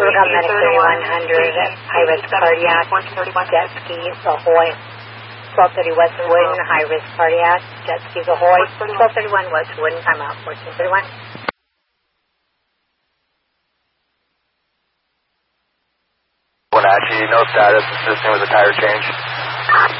Rubicon Medic 3100, high-risk cardiac, jet skis, ahoy. 1230 West Wooden, high-risk cardiac, jet skis, ahoy. 1231 West Wooden, time out, 1431. Wenatchee, no status, assisting with a tire change.